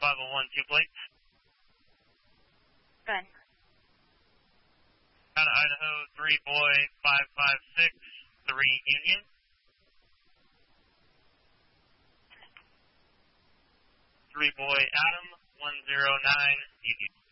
5012 plates. Good. Out of Idaho, 3 boy 556, 3 Union. 3 boy Adam, 109 Union.